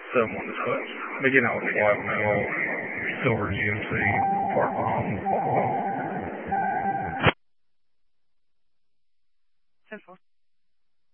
someone's house. But it's white metal, silver GMC, parked behind. 10-4.